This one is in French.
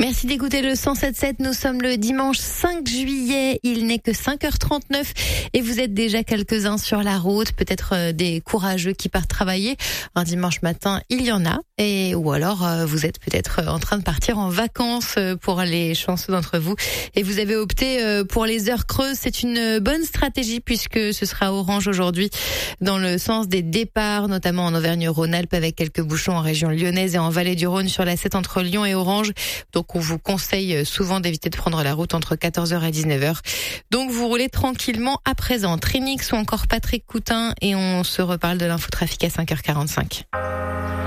Merci d'écouter le 107.7. Nous sommes le dimanche 5 juillet. Il n'est que 5h39 et vous êtes déjà quelques-uns sur la route. Peut-être des courageux qui partent travailler. Un dimanche matin, il y en a. Ou alors, vous êtes peut-être en train de partir en vacances pour les chanceux d'entre vous. Et vous avez opté pour les heures creuses. C'est une bonne stratégie puisque ce sera orange aujourd'hui dans le sens des départs, notamment en Auvergne-Rhône-Alpes avec quelques bouchons en région lyonnaise et en vallée du Rhône sur la 7 entre Lyon et Orange. Donc on vous conseille souvent d'éviter de prendre la route entre 14h et 19h. Donc vous roulez tranquillement à présent. Trinix ou encore Patrick Coutin et on se reparle de l'infotrafic à 5h45.